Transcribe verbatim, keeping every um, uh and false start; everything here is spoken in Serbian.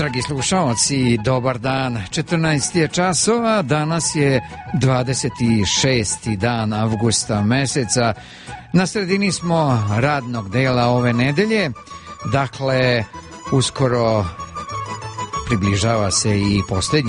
dragi slušalci, dobar dan. četrnaest je časova, danas je dvadeset šesti dan avgusta meseca. Na sredini smo radnog dela ove nedelje, dakle, uskoro približava se i posljednji